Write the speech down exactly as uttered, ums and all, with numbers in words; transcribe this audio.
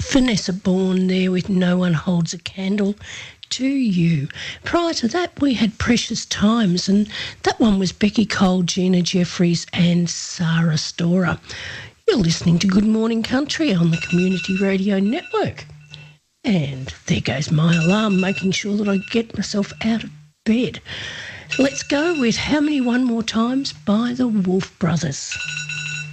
Vanessa Bourne there with No One Holds a Candle to You. Prior to that, we had Precious Times, and that one was Becky Cole, Gina Jeffries and Sarah Storer. You're listening to Good Morning Country on the Community Radio Network. And there goes my alarm, making sure that I get myself out of bed. Let's go with How Many One More Times by the Wolf Brothers.